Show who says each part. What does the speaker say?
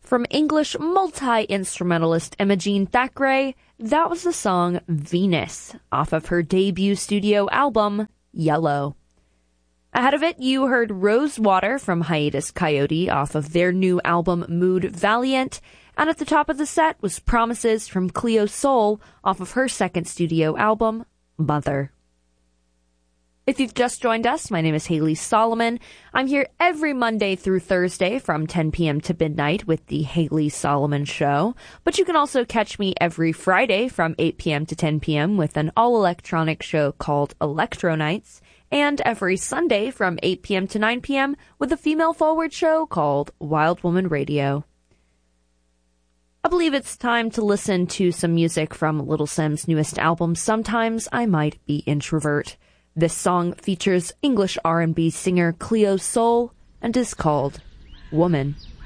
Speaker 1: From English multi-instrumentalist Imogene Thackeray, that was the song Venus off of her debut studio album, Yellow. Ahead of it, you heard Rosewater from Hiatus Coyote off of their new album Mood Valiant, and at the top of the set was Promises from Cleo Sol off of her second studio album, Mother. If you've just joined us, my name is Haley Solomon. I'm here every Monday through Thursday from 10 p.m. to midnight with the Haley Solomon Show. But you can also catch me every Friday from 8 p.m. to 10 p.m. with an all-electronic show called Electro Nights, and every Sunday from 8 p.m. to 9 p.m. with a female-forward show called Wild Woman Radio. I believe it's time to listen to some music from Little Sim's newest album, Sometimes I Might Be Introvert. This song features English R&B singer Cleo Sol and is called Woman.